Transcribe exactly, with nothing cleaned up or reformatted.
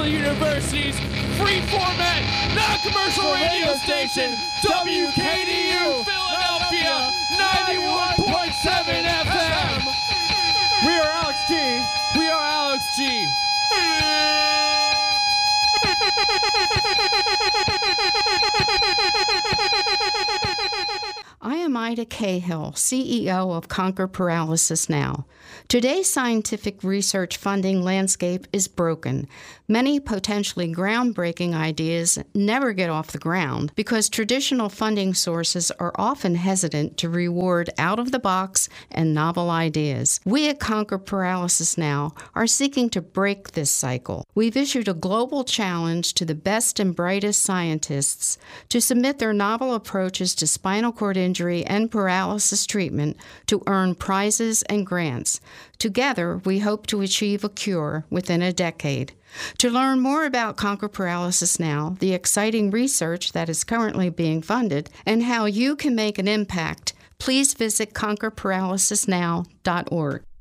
Central University's free format, non-commercial radio station, W K D U Philadelphia, ninety-one point seven F M. We are Alex G. We are Alex G. I am Ida Cahill, C E O of Conquer Paralysis Now. Today's scientific research funding landscape is broken. Many potentially groundbreaking ideas never get off the ground because traditional funding sources are often hesitant to reward out-of-the-box and novel ideas. We at Conquer Paralysis Now are seeking to break this cycle. We've issued a global challenge to the best and brightest scientists to submit their novel approaches to spinal cord injury and paralysis treatment to earn prizes and grants. Together, we hope to achieve a cure within a decade. To learn more about Conquer Paralysis Now, the exciting research that is currently being funded, and how you can make an impact, please visit conquer paralysis now dot org.